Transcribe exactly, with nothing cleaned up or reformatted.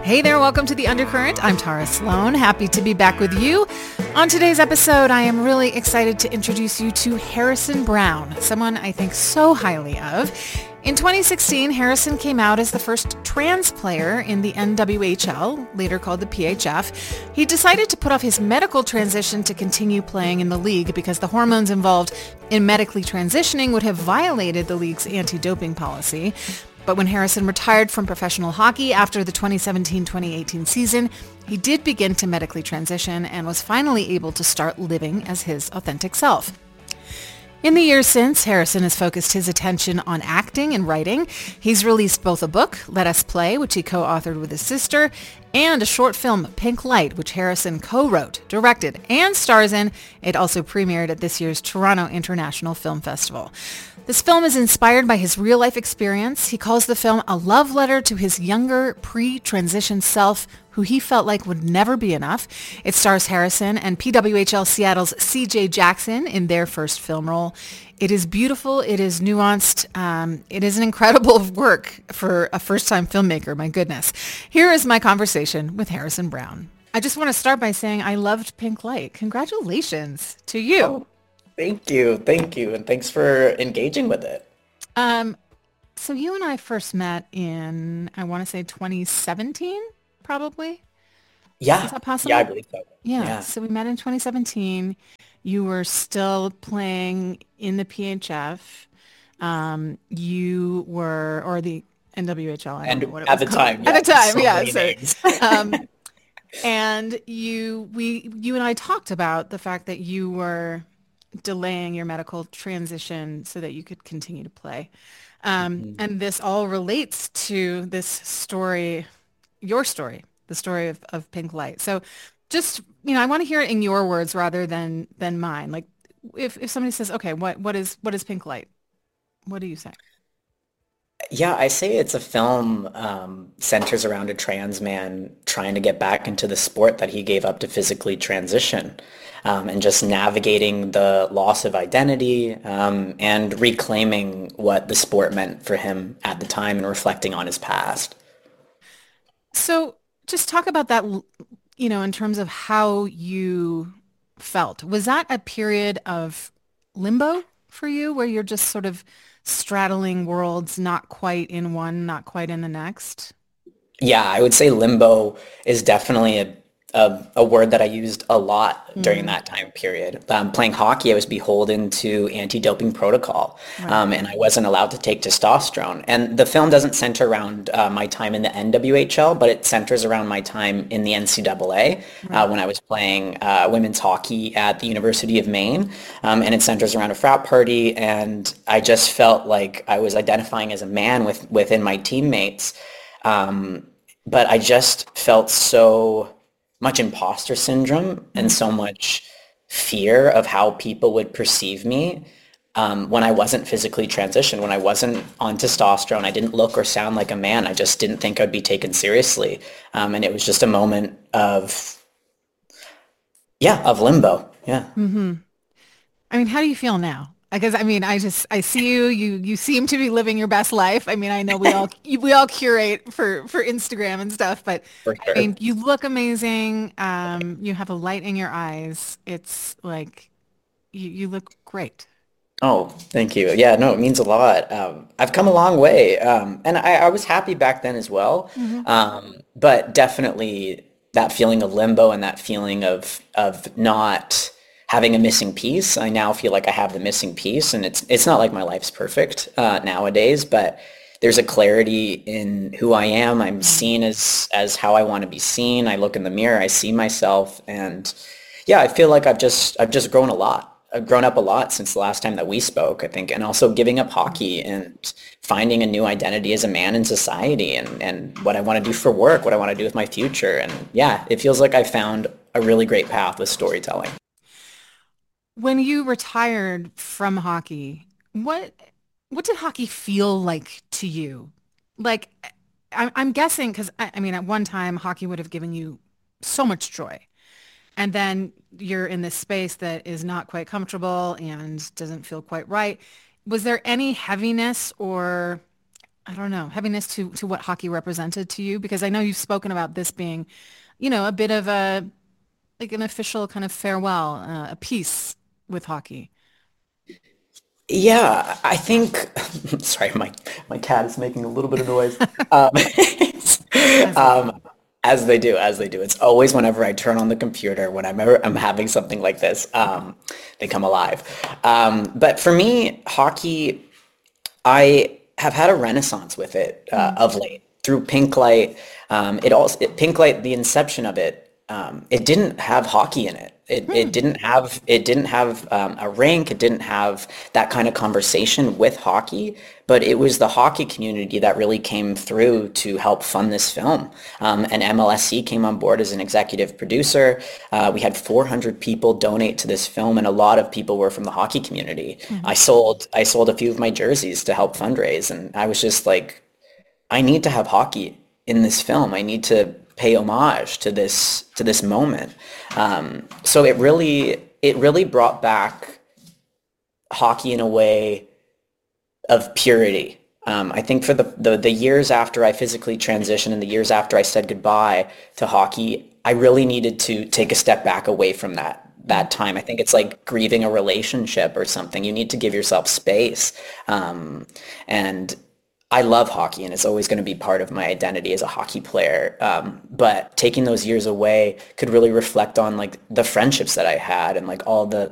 Hey there, welcome to The Undercurrent. I'm Tara Sloan. Happy to be back with you. On today's episode, I am really excited to introduce you to Harrison Brown, someone I think so highly of. In twenty sixteen, Harrison came out as the first trans player in the N W H L, later called the P H F. He decided to put off his medical transition to continue playing in the league because the hormones involved in medically transitioning would have violated the league's anti-doping policy. But when Harrison retired from professional hockey after the twenty seventeen twenty eighteen season, he did begin to medically transition and was finally able to start living as his authentic self. In the years since, Harrison has focused his attention on acting and writing. He's released both a book, Let Us Play, which he co-authored with his sister, and a short film, Pink Light, which Harrison co-wrote, directed, and stars in. It also premiered at this year's Toronto International Film Festival. This film is inspired by his real-life experience. He calls the film a love letter to his younger, pre-transition self, who he felt like would never be enough. It stars Harrison and P W H L Seattle's C J Jackson in their first film role. It is beautiful. It is nuanced. Um, it is an incredible work for a first-time filmmaker, my goodness. Here is my conversation with Harrison Brown. I just want to start by saying I loved Pink Light. Congratulations to you. Oh, thank you. Thank you. And thanks for engaging with it. Um, so you and I first met in, I want to say twenty seventeen, probably? Yeah. Is that possible? Yeah, I believe so. Yeah. Yeah. So we met in twenty seventeen. You were still playing in the P H F. Um, you were, or the N W H L. I don't And know what it at was the called. time, yeah, At the time, so yeah. many So, names. um, and you, we, you and I talked about the fact that you were delaying your medical transition so that you could continue to play. Um, Mhm. and this all relates to this story, your story, the story of, of Pink Light. So just, you know, I want to hear it in your words rather than than mine. Like if, if somebody says, okay, what what is what is Pink Light? What do you say? Yeah, I say it's a film um, centers around a trans man trying to get back into the sport that he gave up to physically transition, um, and just navigating the loss of identity, um, and reclaiming what the sport meant for him at the time and reflecting on his past. So just talk about that, you know, in terms of how you felt. Was that a period of limbo for you where you're just sort of straddling worlds, not quite in one, not quite in the next? Yeah, I would say limbo is definitely a, a, a word that I used a lot during Mm, that time period. Um, playing hockey, I was beholden to anti-doping protocol, right, um, and I wasn't allowed to take testosterone. And the film doesn't center around uh, my time in the N W H L, but it centers around my time in the N C double A uh, right. when I was playing uh, women's hockey at the University of Maine. Um, and it centers around a frat party, and I just felt like I was identifying as a man with within my teammates. Um, but I just felt so much imposter syndrome and Mm, so much fear of how people would perceive me um, when I wasn't physically transitioned, when I wasn't on testosterone. I didn't look or sound like a man. I just didn't think I'd be taken seriously. Um, and it was just a moment of, yeah, of limbo. Yeah. hmm I mean, how do you feel now? Because I mean, I just I see you. You you seem to be living your best life. I mean, I know we all we all curate for for Instagram and stuff, but For I sure. mean, you look amazing. Um, you have a light in your eyes. It's like you you look great. Oh, thank you. Yeah, no, it means a lot. Um, I've come a long way. Um, and I, I was happy back then as well. Hmm. Um, but definitely that feeling of limbo and that feeling of of not having a missing piece. I now feel like I have the missing piece, and it's it's not like my life's perfect uh, nowadays, but there's a clarity in who I am. I'm seen as as how I want to be seen. I look in the mirror, I see myself, and yeah, I feel like I've just I've just grown a lot. I've grown up a lot since the last time that we spoke, I think, and also giving up hockey and finding a new identity as a man in society, and and what I want to do for work, what I want to do with my future. And yeah, it feels like I found a really great path with storytelling. When you retired from hockey, what what did hockey feel like to you? Like, I, I'm guessing because I, I mean, at one time, hockey would have given you so much joy. And then you're in this space that is not quite comfortable and doesn't feel quite right. Was there any heaviness or I don't know, heaviness to to what hockey represented to you? Because I know you've spoken about this being, you know, a bit of a like an official kind of farewell, uh, a peace with hockey. Yeah, I think. Sorry, my my cat is making a little bit of noise. Um, As they do. um, as they do, as they do. It's always whenever I turn on the computer, when I'm ever, I'm having something like this, um, they come alive. Um, but for me, hockey, I have had a renaissance with it uh, Mm. of late through Pinklight. Um, it also it, Pinklight, the inception of it, um, it didn't have hockey in it. It, it Hmm. didn't have it didn't have um, a rink. It didn't have that kind of conversation with hockey. But it was the hockey community that really came through to help fund this film. Um, and M L S C came on board as an executive producer. Uh, we had four hundred people donate to this film, and a lot of people were from the hockey community. I Hmm. sold I sold a few of my jerseys to help fundraise, and I was just like, I need to have hockey in this film. I need to pay homage to this to this moment. Um, so it really it really brought back hockey in a way of purity. Um, I think for the, the the years after I physically transitioned and the years after I said goodbye to hockey, I really needed to take a step back away from that Mm. that time. I think it's like grieving a relationship or something. You need to give yourself space. Um, and I love hockey and it's always going to be part of my identity as a hockey player. Um, but taking those years away could really reflect on like the friendships that I had and like all the